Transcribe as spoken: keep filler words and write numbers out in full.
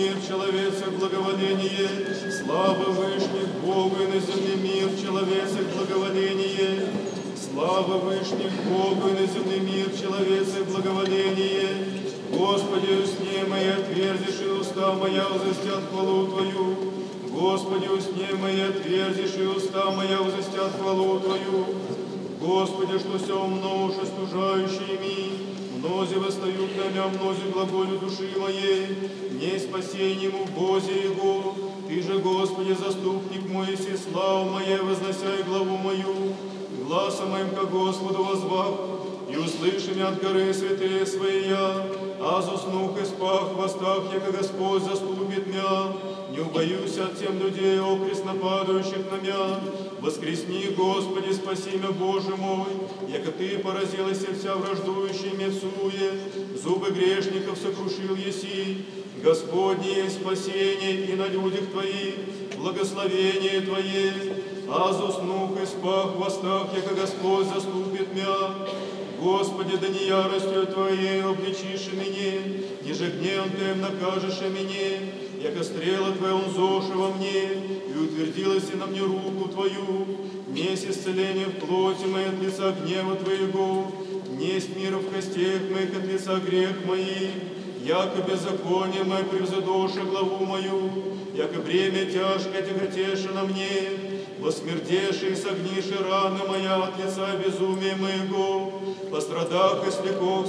Мир человеца благоволение, слава Вышних Богу и на земле мир человеца благоволение, слава Вышних Богу и на земле мир человеца благоволение. Господи, усне мои отверзишь, и уста моя возвестят хвалу Твою. Господи, усне мои отверзишь, и уста моя возвестят хвалу Твою. Господи, что все умножь, остужающими, мнози восстаю к Тебя, мнози глаголю души моей, не спасением в Бозе Его. Ты же, Господи, заступник мой, и славу моей, возносяй главу мою, гласом моим ко Господу возвах, и услыши меня от горы святые своя, а заснух и спах в хвостах, яко Господь заступит меня. Не убоюсь от тем людей, окресно падающих на меня. Воскресни, Господи, спаси меня, Боже мой, яко Ты поразилась вся враждующая мецуе, зубы грешников сокрушил еси. Господне есть спасение и на людях Твоих, благословение Твое, а заснух и спах в хвостах, яко Господь заступит меня. Господи, да не яростью Твоей обличишь меня, ниже гневом Твоим накажешь меня, яко стрела Твоя унзоша во мне, и утвердилась и на мне руку Твою, несть исцеление в плоти моей от лица гнева Твоего, несть мира в костях моих от лица грех моих, яко беззаконие мое превзадоша главу мою, яко бремя тяжкое тяготеша на мне, восмертеши и согниши раны моя от лица безумия моего, пострадах и слегох